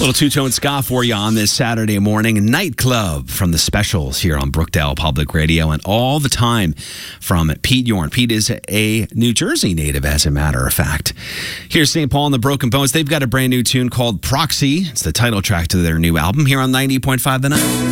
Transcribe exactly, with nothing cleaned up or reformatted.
Little two-tone ska for you on this Saturday morning. Nightclub from the Specials here on Brookdale Public Radio, and All the Time from Pete Yorn. Pete is a New Jersey native, as a matter of fact. Here's Saint Paul and the Broken Bones. They've got a brand new tune called Proxy. It's the title track to their new album here on ninety point five The Night.